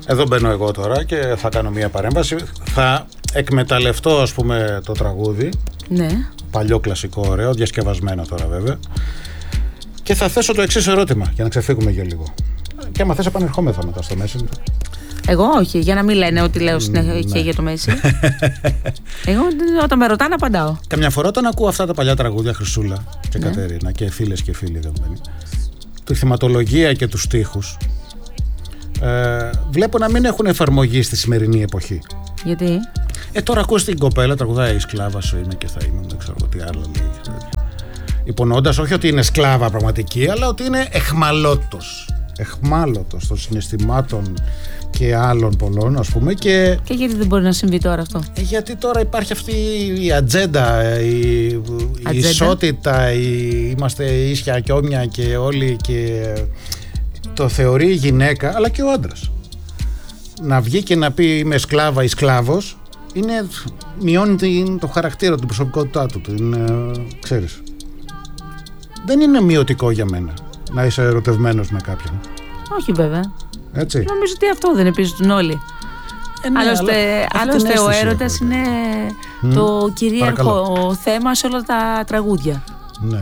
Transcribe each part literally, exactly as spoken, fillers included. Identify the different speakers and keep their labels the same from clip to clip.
Speaker 1: Εδώ μπαίνω εγώ τώρα και θα κάνω μια παρέμβαση. Θα εκμεταλλευτώ, ας πούμε, το τραγούδι.
Speaker 2: Ναι.
Speaker 1: Παλιό κλασικό, ωραίο, διασκευασμένο τώρα βέβαια. Και θα θέσω το εξής ερώτημα για να ξεφύγουμε για λίγο. Και άμα θες επανερχόμεθα μετά στο Messenger.
Speaker 2: Εγώ όχι, για να μην λένε ότι λέω συνέχεια
Speaker 1: ναι.
Speaker 2: και για το Μέση. Εγώ όταν με ρωτάνε απαντάω.
Speaker 1: Καμιά φορά όταν ακούω αυτά τα παλιά τραγούδια, Χρυσούλα και
Speaker 2: ναι.
Speaker 1: Κατερίνα και φίλες και φίλοι δεδομένοι, τη θυματολογία και τους στίχους, ε, βλέπω να μην έχουν εφαρμογή στη σημερινή εποχή.
Speaker 2: Γιατί?
Speaker 1: Ε, τώρα ακούς την κοπέλα, τραγουδάει η σκλάβα σου είμαι και θα είμαι, δεν ξέρω τι άλλο λέει. Υπονοώντας όχι ότι είναι σκλάβα πραγματική, αλλά ότι είναι εχμαλώτος. Εχμάλωτος των συναισθημάτων και άλλων πολλών, ας πούμε. Και,
Speaker 2: και γιατί δεν μπορεί να συμβεί τώρα αυτό?
Speaker 1: Ε, γιατί τώρα υπάρχει αυτή η ατζέντα, η, η ισότητα, η, είμαστε ίσια και όμοια και όλοι, και το θεωρεί η γυναίκα, αλλά και ο άντρας. Να βγει και να πει είμαι σκλάβα ή σκλάβος, είναι, μειώνει την, το χαρακτήρα, την προσωπικότητά του, την, ε, ξέρεις. Δεν είναι μειωτικό για μένα να είσαι ερωτευμένος με κάποιον.
Speaker 2: Όχι βέβαια.
Speaker 1: Έτσι.
Speaker 2: Νομίζω ότι αυτό δεν επίζουν όλοι. Ε, ναι, άλλωστε, άλλωστε ο έρωτας είναι mm. το κυρίαρχο Παρακαλώ. θέμα σε όλα τα τραγούδια.
Speaker 1: Ναι.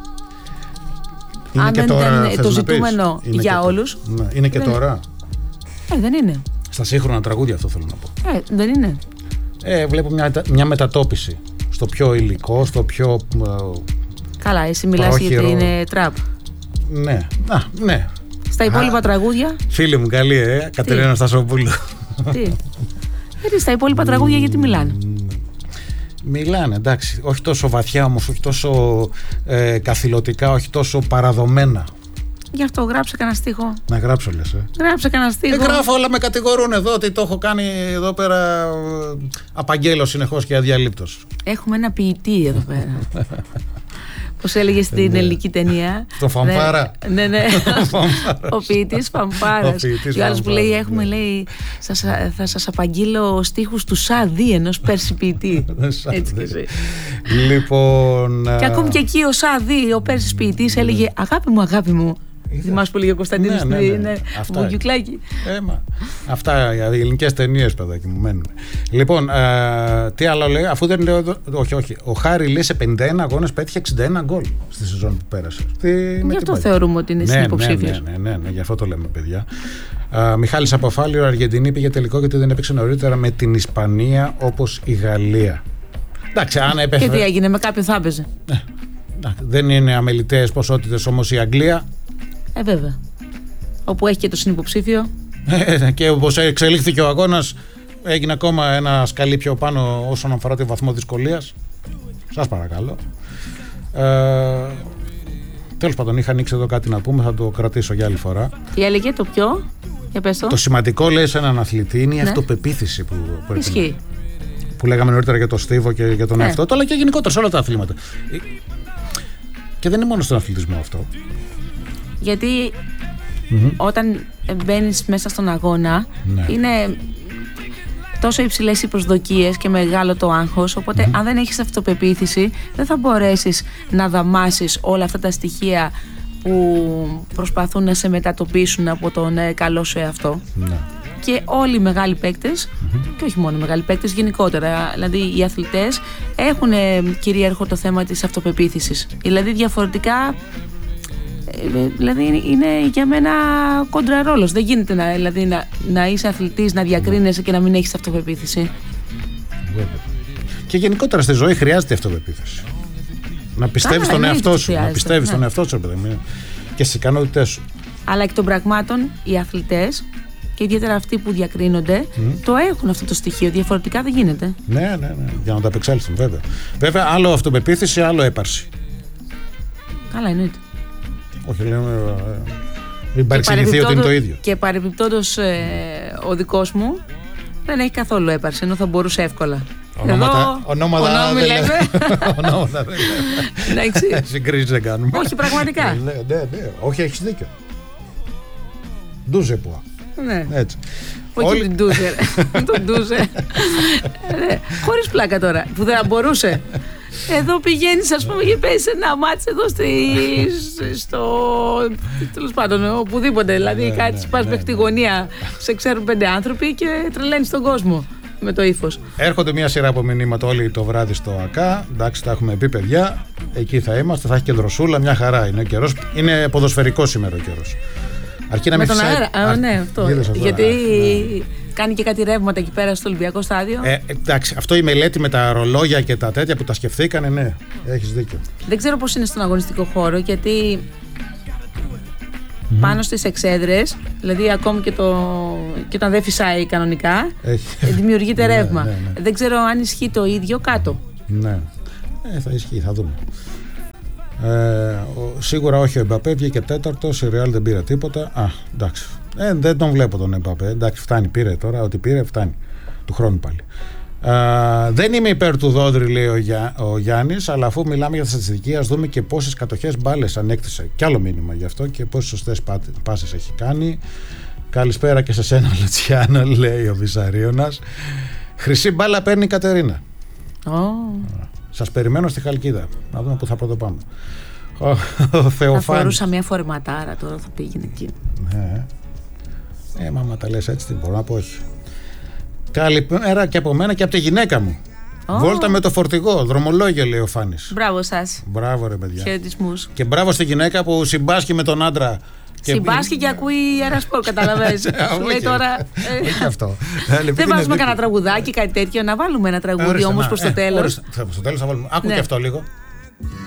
Speaker 2: Αν δεν ήταν το ζητούμενο για όλους.
Speaker 1: Ναι. Είναι και
Speaker 2: δεν...
Speaker 1: τώρα.
Speaker 2: Ε, δεν είναι.
Speaker 1: Στα σύγχρονα τραγούδια αυτό θέλω να πω.
Speaker 2: Ε, δεν είναι.
Speaker 1: Ε, βλέπω μια, μια μετατόπιση στο πιο υλικό, στο πιο...
Speaker 2: Καλά, εσύ μιλάς γιατί είναι τραπ.
Speaker 1: Ναι, α, ναι.
Speaker 2: Στα υπόλοιπα Α, τραγούδια.
Speaker 1: Φίλοι μου, καλή, ε, Κατερίνα Στασοπούλου.
Speaker 2: Τι. Γιατί στα υπόλοιπα τραγούδια γιατί μιλάνε?
Speaker 1: Μιλάνε, εντάξει. Όχι τόσο βαθιά όμως, όχι τόσο ε, καθηλωτικά, όχι τόσο παραδομένα.
Speaker 2: Γι' αυτό γράψε κανένα στίχο.
Speaker 1: Να γράψω λες, ε.
Speaker 2: Γράψε κανένα στίχο.
Speaker 1: Δεν γράφω, όλα με κατηγορούν εδώ ότι το έχω κάνει εδώ πέρα. Απαγγέλω συνεχώς και αδιαλείπτως.
Speaker 2: Έχουμε ένα ποιητή εδώ πέρα. Πώς έλεγε στην ναι. ελληνική ταινία.
Speaker 1: Το Φανφάρα.
Speaker 2: Ναι, ναι. Ο ποιητής Φανφάρας. Και ο άλλος που λέει, έχουμε, λέει, σας, θα σας απαγγείλω στίχους του Σάδη, ενός Πέρση ποιητή. Έτσι και εσύ.
Speaker 1: Λοιπόν.
Speaker 2: Και ακόμη και εκεί ο Σάδη, ο Πέρσης ποιητής, έλεγε αγάπη μου, αγάπη μου. Θυμάσαι που λέγε ο Κωνσταντίνος
Speaker 1: ναι, ναι, ναι. ναι.
Speaker 2: Βουγιουκλάκη.
Speaker 1: Έμα. Αυτά οι ελληνικές ταινίες, παιδάκι μου, μένουν. Λοιπόν, ε, τι άλλο λέει, αφού δεν λέω. Όχι, όχι. Ο Χάρη λέει σε πενήντα ένα αγώνες πέτυχε εξήντα ένα γκολ στη σεζόν που πέρασε. Τι,
Speaker 2: γι' αυτό θεωρούμε ότι είναι
Speaker 1: ναι,
Speaker 2: συνυποψήφιος.
Speaker 1: Ναι, ναι, ναι, ναι, ναι, γι' αυτό το λέμε, παιδιά. Uh, Μιχάλης Αποφάλιο, Αργεντινή πήγε τελικό γιατί δεν έπαιξε νωρίτερα με την Ισπανία όπως η Γαλλία. Εντάξει, αν έπαιξε.
Speaker 2: Και τι έγινε, με κάποιον θα έπαιζε.
Speaker 1: Ναι. Δεν είναι αμεληταίες ποσότητες όμως η Αγγλία.
Speaker 2: Ε, βέβαια. Όπου έχει και το συνυποψήφιο.
Speaker 1: Ε, και όπως εξελίχθηκε ο αγώνας, έγινε ακόμα ένα σκαλί πιο πάνω όσον αφορά το βαθμό δυσκολίας. Σας παρακαλώ. Ε, τέλος πάντων, είχα ανοίξει εδώ κάτι να πούμε, θα το κρατήσω για άλλη φορά.
Speaker 2: Τι έλεγε το πιο, για πες το.
Speaker 1: Το σημαντικό, λέει, σε έναν αθλητή είναι η ναι. αυτοπεποίθηση που πρέπει.
Speaker 2: Ισχύει.
Speaker 1: Που λέγαμε νωρίτερα για το στίβο και για τον ε. εαυτό του, αλλά και γενικότερα σε όλα τα αθλήματα. Και δεν είναι μόνο στον αθλητισμό αυτό.
Speaker 2: Γιατί mm-hmm. όταν μπαίνεις μέσα στον αγώνα, ναι. είναι τόσο υψηλές οι προσδοκίες και μεγάλο το άγχος, οπότε mm-hmm. αν δεν έχεις αυτοπεποίθηση δεν θα μπορέσεις να δαμάσεις όλα αυτά τα στοιχεία που προσπαθούν να σε μετατοπίσουν από τον καλό σου εαυτό. Ναι. Και όλοι οι μεγάλοι παίκτες, mm-hmm. και όχι μόνο οι μεγάλοι παίκτες, γενικότερα, δηλαδή οι αθλητές έχουν κυρίαρχο το θέμα της αυτοπεποίθησης. Δηλαδή διαφορετικά, δηλαδή είναι για μένα κόντρα ρόλος. Δεν γίνεται να, δηλαδή, να, να είσαι αθλητής, να διακρίνεσαι και να μην έχεις αυτοπεποίθηση.
Speaker 1: Και γενικότερα στη ζωή χρειάζεται αυτοπεποίθηση. Να πιστεύεις στον εαυτό σου. Να πιστεύεις στον εαυτό σου, παιδί, και στις ικανότητές σου. Αλλά
Speaker 2: εκ των πραγμάτων οι αθλητές, και ιδιαίτερα αυτοί που διακρίνονται, mm. το έχουν αυτό το στοιχείο. Διαφορετικά δεν γίνεται.
Speaker 1: Ναι, ναι, ναι. Για να τα απεξέλθουν, βέβαια. Βέβαια, άλλο αυτοπεποίθηση, άλλο έπαρση.
Speaker 2: Καλά, εννοείται.
Speaker 1: Όχι, λέμε. Μην παρεξηγηθεί ότι είναι το ίδιο.
Speaker 2: Και παρεμπιπτόντως, ε, ο δικός μου δεν έχει καθόλου έπαρση, ενώ θα μπορούσε εύκολα.
Speaker 1: Ονόματα, ονόματα
Speaker 2: δεν λέμε.
Speaker 1: Ονόματα δεν λέμε. Συγκρίσεις δεν κάνουμε.
Speaker 2: Όχι, πραγματικά.
Speaker 1: Ναι, ναι, όχι, έχεις δίκιο. Ντούζε που.
Speaker 2: Ναι.
Speaker 1: Έτσι.
Speaker 2: Όχι Όλοι... την ντούζε. Τον ντούζε. Χωρίς πλάκα τώρα. Που δεν μπορούσε. Εδώ πηγαίνεις, ας πούμε, και παίζεις ένα μάτς εδώ στη, στο. Τέλος πάντων, οπουδήποτε. Δηλαδή,
Speaker 1: ναι,
Speaker 2: κάτσεις,
Speaker 1: ναι,
Speaker 2: πας
Speaker 1: ναι,
Speaker 2: μέχρι τη
Speaker 1: ναι.
Speaker 2: γωνία, σε ξέρουν πέντε άνθρωποι και τρελαίνεις τον κόσμο με το ύφος.
Speaker 1: Έρχονται μια σειρά από μηνύματα όλοι το βράδυ στο ΑΚΑ. Εντάξει, τα έχουμε πει, παιδιά. Εκεί θα είμαστε, θα έχει και δροσούλα, μια χαρά. Είναι, καιρός, είναι ποδοσφαιρικό σήμερα ο καιρός. Αρκεί να
Speaker 2: με
Speaker 1: μην
Speaker 2: τον
Speaker 1: φυσάει...
Speaker 2: αέρα. Α, ναι, αυτό.
Speaker 1: αυτό.
Speaker 2: Γιατί
Speaker 1: Α, ναι.
Speaker 2: κάνει και κάτι ρεύματα εκεί πέρα στο Ολυμπιακό στάδιο.
Speaker 1: Ε, εντάξει, αυτό η μελέτη με τα ρολόγια και τα τέτοια που τα σκεφτήκανε, ναι, έχεις δίκιο.
Speaker 2: Δεν ξέρω πώς είναι στον αγωνιστικό χώρο, γιατί mm-hmm. πάνω στις εξέδρες, δηλαδή ακόμη και, το, και όταν δεν φυσάει κανονικά, έχει. δημιουργείται ρεύμα.
Speaker 1: ναι, ναι, ναι.
Speaker 2: Δεν ξέρω αν ισχύει το ίδιο κάτω.
Speaker 1: Ναι, ε, θα ισχύει, θα δούμε. Ε, ο, σίγουρα όχι ο Εμπαπέ, βγήκε τέταρτος, η Real δεν πήρε τίποτα. Α, εντάξει. Ε, δεν τον βλέπω τον Εμπαπέ. Εντάξει, φτάνει, πήρε τώρα. Ό,τι πήρε, φτάνει. Του χρόνου πάλι. Ε, δεν είμαι υπέρ του Δόδρη, λέει ο, Γιά, ο Γιάννης, αλλά αφού μιλάμε για τη στατιστική, ας δούμε και πόσες κατοχές μπάλες ανέκτησε. Κι άλλο μήνυμα γι' αυτό και πόσες σωστές πάσες έχει κάνει. Καλησπέρα και σε σένα, Λουτσιάνο, λέει ο Βυσαρίωνας. Χρυσή μπάλα παίρνει η Κατερίνα.
Speaker 2: Oh.
Speaker 1: Σας περιμένω στη Χαλκίδα. Να δούμε πού θα πρώτο πάμε. Ο, ο Θεοφάνης.
Speaker 2: Θα φορούσα μια φορεματάρα, τώρα θα πήγαινε εκεί.
Speaker 1: Ναι. Ε, μάμα τα λες έτσι, τι μπορώ να πω, όχι. Καλημέρα και από μένα και από τη γυναίκα μου. Oh. Βόλτα με το φορτηγό, δρομολόγιο, λέει ο Φάνης.
Speaker 2: Μπράβο σας.
Speaker 1: Μπράβο, ρε παιδιά.
Speaker 2: Χαιρετισμούς.
Speaker 1: Και μπράβο στη γυναίκα που συμπάσχει με τον άντρα.
Speaker 2: Συμπάσχει και ακούει αερασπορ, καταλαβαίνεις. Σου λέει τώρα.
Speaker 1: Όχι αυτό.
Speaker 2: Δεν βάζουμε κανένα τραγουδάκι, κάτι τέτοιο. Να βάλουμε ένα τραγούδι όμως προς το τέλος.
Speaker 1: Στο τέλος θα βάλουμε. Άκου και αυτό λίγο.